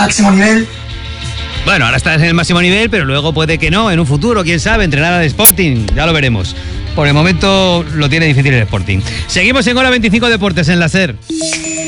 máximo nivel. Bueno, ahora estás en el máximo nivel, pero luego puede que no, en un futuro, quién sabe, entrenar al Sporting, ya lo veremos. Por el momento lo tiene difícil el Sporting. Seguimos en Hora 25 Deportes en la SER.